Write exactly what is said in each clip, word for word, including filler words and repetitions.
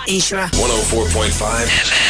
Insura one oh four point five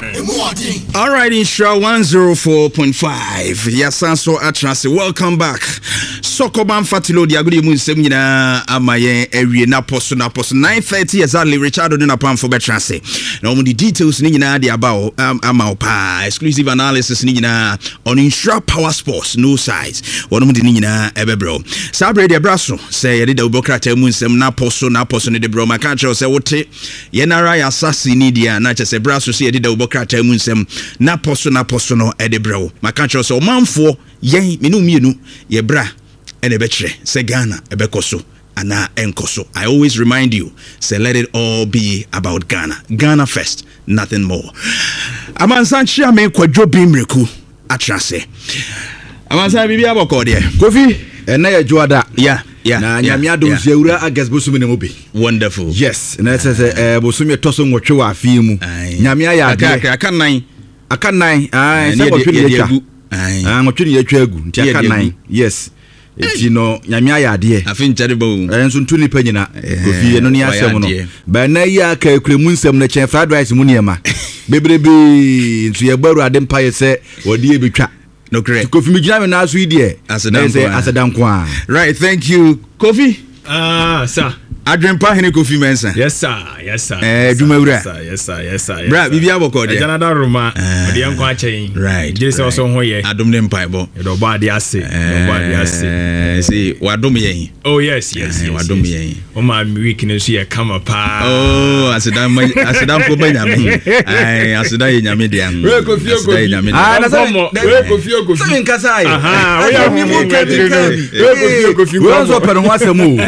All right, Insura one oh four point five. Yes, so atrase. Welcome back. Sokoban Fatilo Diagudi Munsem nyina amaye ewie na poso na poso nine thirty exactly. Richard Oduna Pam for betrase. Na omo the details ni nyina dey about um, ama pa exclusive analysis ni nyina on Insura Power Sports no sides. Wono di nyina ebebro. Sabre de braso say ye dey obokrata munsem na poso na poso ne de bro maka cho say wote ye nara ya sasi ni dia na che say braso say ye dey obokrata munsem na poso na poso no e de bro maka cho say omanfo yen menu mienu ye bra ene betre say Ghana ebekoso ana enkoso. I always remind you, say let it all be about Ghana. Ghana first, nothing more. Amansan chia me kwadwo bimreku atrase. Amansan bibi aboko de. Kofi ena ya juada. Yeah, yeah. Na nyame adom siewura agas bosumi ne mobe. Wonderful. Yes, na say eh bosumi toso nwotwe wa afie mu. Nyame aya ade. Aka aka nan. Aka nan. Ah, say ko twene ya twa. Ah, nwotwe ya twa agu. Nti aka nan. Yes. Eti no nyame aya ade. Afin charibo. Eh nso ntu nipa nyina. Kofi eno ni asem no. Ba na ya aka ekremu nsem na chen fried rice mu niema. Bebrebe ntu ye gbaru ade mpa ye se odi e betwa. No correct. Kofi mi gina me na aso ide. Asedan kwa. Right, thank you. Kofi. Ah, sir. Adwen pa hene Kofi Mensa. Yes sir, yes sir. Eh, Dumawura. Yes sir, yes sir. Bra, bibi aboko de. Janada Roma, odi anko achen. Right. Jese also ho ye. Adom ne mpa bo. E do ba de ase, do ba de ase. Eh, see, wadom yen. Oh yes, yes, yes. Wadom yen. O ma week ne so ye kama pa. Oh, asedan asedan ko ba nyame. Ai, asedan ye nyame de an. We Kofi Kofi. Ah, na say, we Kofi Kofi. Say nkasa ai. Aha, we ya hu mu kadi. We Kofi Kofi. We also per ho asemu.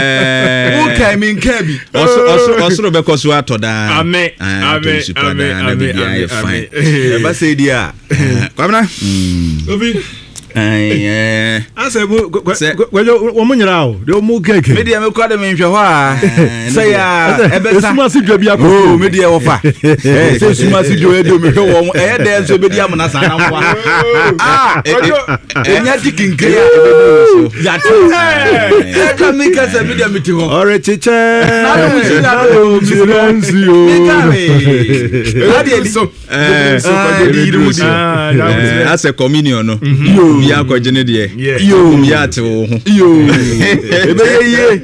Eh. Who came in Kebi? Also, also, also, because we are to da. Amen. Amen. Amen. Amen. Fine. Never say dia. Kwamna. Obi. Eh. Ase bu wo mo nyira o. De mo keke. Media me kwa de me nhwe ho a. Say ya ebesa. Esuma si dwa bia ko. Oh, media wo fa. Eh, say esuma si dwa edo me hwe wo. Eh, de enso media mo na sa na mwa. Ah, enya dikinke ya ebedo. Ya te. Eh, ka me ka say media me ti ho. Ore chiche. Na do mu na do silencio. Ade so. Eh, so kwa de yiri mu di. As a communion no. Yo. Ya ko jene de. Yo, ya te wo ho. Yo. Ebe ye.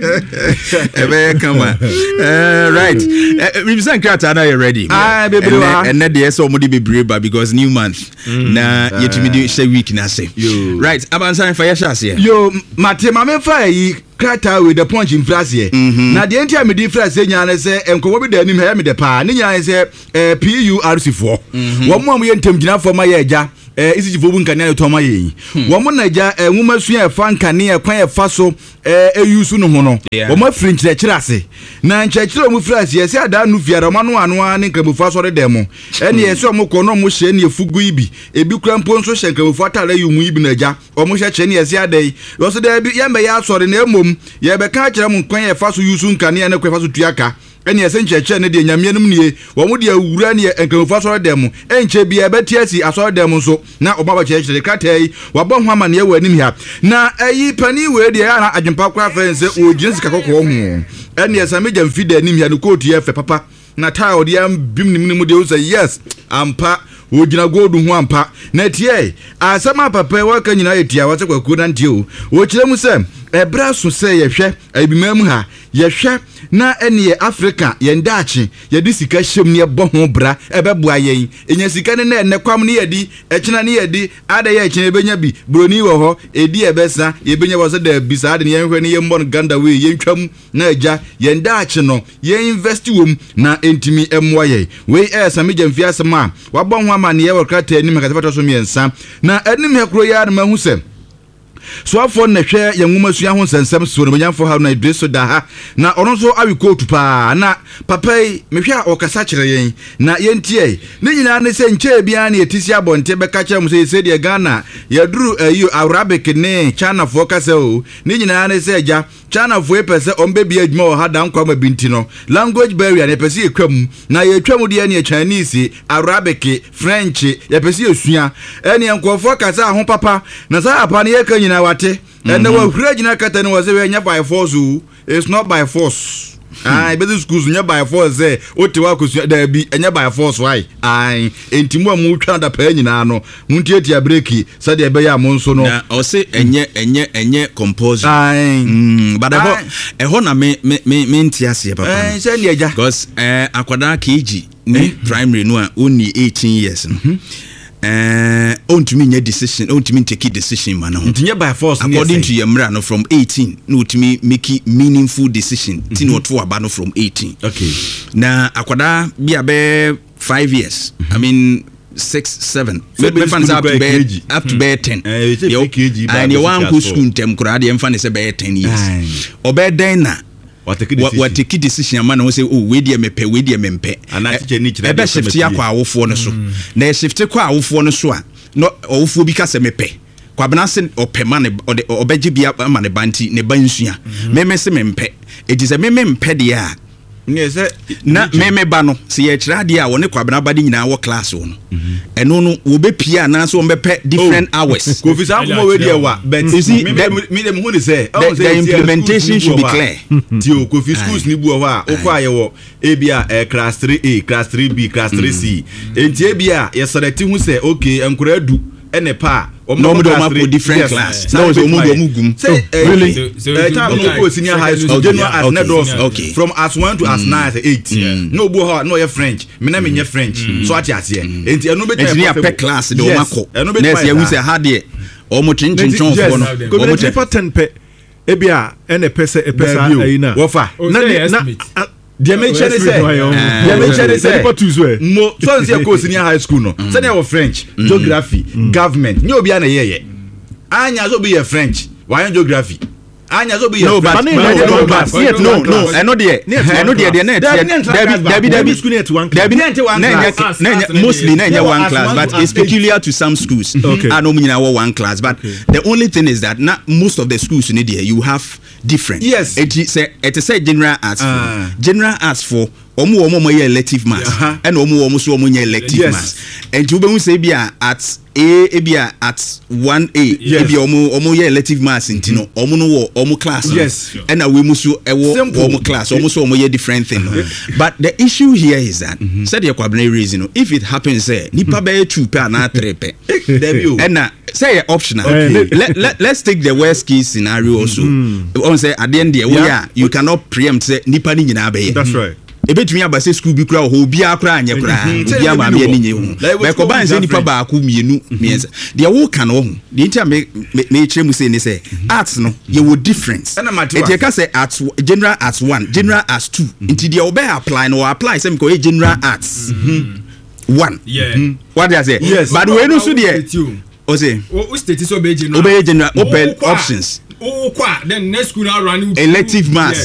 Ebe kama. Eh, right. We be saying krata na you ready. Ah, bebre wa. And na de so mo de bebre ba because new month. Na yetimi de she week na say. Right. Abansan fa ya sha ase. Yo, mate ma me fa yi krata with the punch in France here. Na de entia me di France nya na say enkowo bi da anim ha me de pa. Ne nya say eh P U R C four. Wo mo am ye ntem gina for ma ye ja. Eh isi jifo bu nkane ya toma yi. Wo mo naija eh nwuma sua e fa nkane e kwan e fa so eh eyusu no ho no. Wo mo firi nkyerɛkyerɛ ase. Na nkyerɛkyerɛ mu firi ase yesi ada nu fiara ma no ano a ne nkabufu aso de demo. Ene yesi o mo kɔ no mo hye ne efugu ibi. Ebi kura mpo nso hye nkabufu atare yu mu ibi naija. O mo hye kye ne yesi ada yi. Wo so da bi ye mbe ya asɔre na emom ye be ka kyerɛ mu kwan e fa so yusu nkane ne kwan fa so tuaka. Eni esen cheche ne de nyamianum nie wo mu de awura ne enkamufa so dem enche bia betiasi aso dem so na obaba cheche kratai wabo ho ama ne wa anim ha na ayi pani we de ya na adwempa kwa fense ogine sika kokko ho eni esen meja mfida anim ha no kotu ye fe papa na ta odi am bim nim mu de o say yes ampa ogina godu ho ampa na tie asama papa wa ka nyina etia wa se kwaku na ntie o o kire mu se ebra so se ye hwe abimam ha ye hwe na ene Africa ye ndachi ye di sika hyem ne bo ho bra ebeboa yen enya sika ne na ene kwam ne ye di ekina ne ye di ada ye ekina benya bi broni wo ho edi ebesa ye benya wo se da bisa ade ne ye hwe ne ye mbon ganda we ye ntwam na aja ye ndachi no ye invest wom na entimi emwa ye we esa meja mfi asema wabɔ ho ama ne ye wo krata anim ka sefato so miensa na anim hekro ya na mahu se so afọ na hwe ye nwuma sua ho sensem so no nyamfo ha na idreso da ha na ono so awi kotu pa na papai mehwe a okasa kire yen na yentie ne nyina ne se nche bia na etisi abonte be ka kire mu se se de Ghana ya duru ayu Arabic ne China fo kasa o ne nyina ne se ja China fo e pese ombe bia adwuma o ha dan kwa ma binti no language barrier ne pese ekwam na ye twam de ne Chinese Arabic French ye pese esua ene enkofo kasa ho papa na sa apa ne ye ka nyina wate and the hurricane kata no was a by force. It's not by force. ah basic schools nya by force say o te wa kosua da bi enya by force why ai entimu amu twa da pa nyina no muntiatia breaki so de be ya mo nso no na o say enye enye enye compulsory ai mm but eho eho na me me me ntiase papa eh say ne eja because eh akwada kg ni primary no a only eighteen years no eh on to me nya decision on to me take decision man no ntinye by force according to your mra no from eighteen no to me make meaningful decision tin what for aba no from eighteen okay na akwada bia be five years I mean six seven maybe fans up to be up to be ten and you want go school tem kura de mfa ne se be ten years obeden na what take decision man no say oh we dey mepe we dey mempe ana teacher ni kira be shift yakwa awofo no so na shift kwa awofo no so a no awofo bi ka se mepe kwa benase opema ne obeji bia ma ne banti ne bansua meme se mempe it is a meme mempe de a na meme ba no se ye kira de a woni kwa benaba de nyina wo class wo no eno no wo be pia na so wo bepe different hours ko fi sa ko we de wa but me dem hu ni say the implementation should be clear ti o ko fi schools ni bu o wa o kwa ye wo e bia class three A class three B class three C enti e bia ye select hu say okay enkura du ene pa no mo do ma for different class no so mo do mo gum really eh time no go senior high school general as nedos okay from as one to as nine as eight no bo ha no ye French me na me nye French so ati ase enti eno be engineer per class de o ma ko next year we say ha de o mo chin chin chon for no o mo chepa ten pe e bia ene pese e pesa ayina wo fa na na dia me chere say dia me chere say mo so nse ko senior high school no say na French geography government ni obi ana yeye anya so be ye French why geography anya so be ye no but no no no I know there I know there there na there there school net one class there mostly na one class but it's peculiar to some schools I know me na one class but the only thing is that not most of the schools in there you have different yes it say it say general arts uh, general arts for omo omo mo ye elective maths uh-huh. and omo omo so omo ye elective yes. maths and you be say bia at A e bia at one A yes. e bia omo omo ye elective maths ntino omo no wo omo class yes and na we musu e wo omo class omo so omo ye different thing uh-huh. but the issue here is that mm-hmm. said your kwabene reason if it happens say nipa be two pe na three pe and na say optional okay. let, let let's take the worst case scenario also on say at the end there we are you cannot preempt say nipa ni nyina be that's right ebetumi abase school bi kura ho bi akura anye kura bi ama bi ani nye hu be ko ban se nipa ba ku mienu mienza de wo kan wo hu de ntia me me kire mu say ni say arts no ye wo difference e dey ka say arts general arts one general arts two nti de wo be apply no apply say ko general arts one yeah what do I say yes. but we no so there o say o state so be general o be general open options o kwa then next school now run elective maths